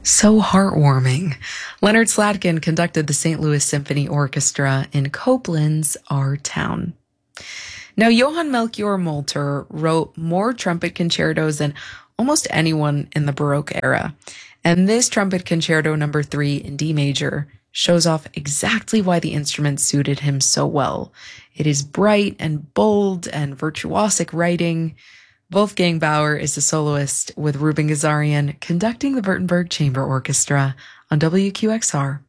So heartwarming. Leonard Slatkin conducted the St. Louis Symphony Orchestra in Copland's Our Town. Now, Johann Melchior Molter wrote more trumpet concertos than almost anyone in the Baroque era. And this trumpet concerto number 3 in D major shows off exactly why the instrument suited him so well. It is bright and bold and virtuosic writing. Wolfgang Bauer is the soloist, with Ruben Gazarian conducting the Württemberg Chamber Orchestra on WQXR.